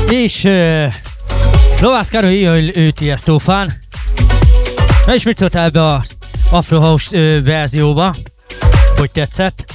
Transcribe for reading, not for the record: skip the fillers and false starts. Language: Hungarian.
És Lovász Károly ő Tiesto fan. Na és mit szóltál ebbe a Afro House verzióba? Hogy tetszett?